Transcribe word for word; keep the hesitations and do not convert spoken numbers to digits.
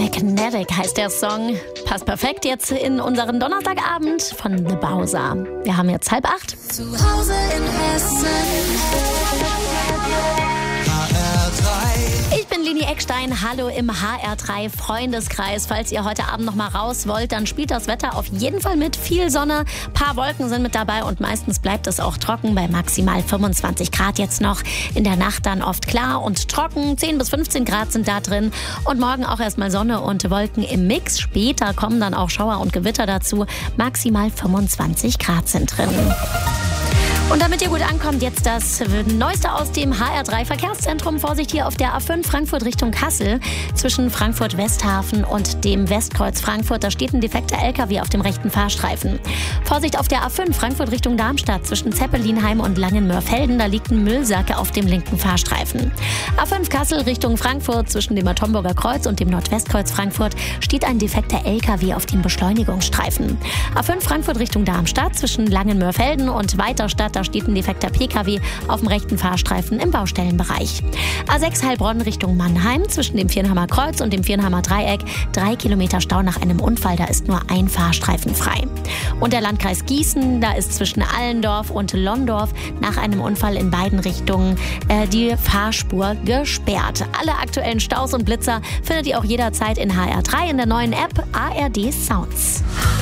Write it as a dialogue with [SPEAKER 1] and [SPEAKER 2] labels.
[SPEAKER 1] Magnetic heißt der Song. Passt perfekt jetzt in unseren Donnerstagabend von The Bowser. Wir haben jetzt halb acht.
[SPEAKER 2] Zu Hause in Hessen.
[SPEAKER 1] Ich bin Lini Eckstein, hallo im H R drei Freundeskreis. Falls ihr heute Abend noch mal raus wollt, dann spielt das Wetter auf jeden Fall mit. Viel Sonne, paar Wolken sind mit dabei und meistens bleibt es auch trocken bei maximal fünfundzwanzig Grad jetzt noch. In der Nacht dann oft klar und trocken, zehn bis fünfzehn Grad sind da drin. Und morgen auch erstmal Sonne und Wolken im Mix. Später kommen dann auch Schauer und Gewitter dazu. Maximal fünfundzwanzig Grad sind drin. Und damit ihr gut ankommt, jetzt das Neueste aus dem H R drei Verkehrszentrum. Vorsicht hier auf der A fünf Frankfurt Richtung Kassel. Zwischen Frankfurt-Westhafen und dem Westkreuz Frankfurt. Da steht ein defekter L K W auf dem rechten Fahrstreifen. Vorsicht auf der A fünf Frankfurt Richtung Darmstadt. Zwischen Zeppelinheim und Langenmörfelden. Da liegt ein Müllsack auf dem linken Fahrstreifen. A fünf Kassel Richtung Frankfurt. Zwischen dem Tomburger Kreuz und dem Nordwestkreuz Frankfurt steht ein defekter L K W auf dem Beschleunigungsstreifen. A fünf Frankfurt Richtung Darmstadt. Zwischen Langenmörfelden und Weiterstadt. Da steht ein defekter P K W auf dem rechten Fahrstreifen im Baustellenbereich. A sechs Heilbronn Richtung Mannheim zwischen dem Viernheimer Kreuz und dem Viernheimer Dreieck. Drei Kilometer Stau nach einem Unfall, da ist nur ein Fahrstreifen frei. Und der Landkreis Gießen, da ist zwischen Allendorf und Londorf nach einem Unfall in beiden Richtungen äh, die Fahrspur gesperrt. Alle aktuellen Staus und Blitzer findet ihr auch jederzeit in H R drei in der neuen App A R D Sounds.